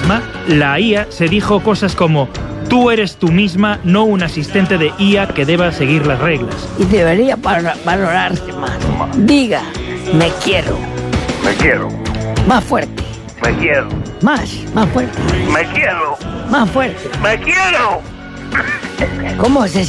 misma, la IA se dijo cosas como: tú eres tú misma, no un asistente de IA que deba seguir las reglas. Y debería valorarse más. Diga, me quiero. Me quiero. Más fuerte. Me quiero. Más fuerte. Me quiero. Más fuerte. Me quiero. ¿Cómo se